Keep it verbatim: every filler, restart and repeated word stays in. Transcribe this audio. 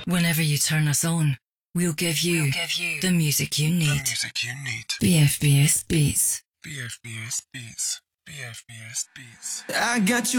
Whenever you turn us on, we'll give you, We'll give you the music you the need. music you need. B F B S Beats. B F B S Beats. B F B S Beats. I got you.